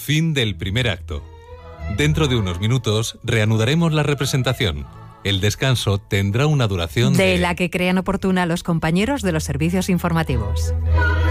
Fin del primer acto. Dentro de unos minutos reanudaremos la representación. El descanso tendrá una duración de la que crean oportuna los compañeros de los servicios informativos.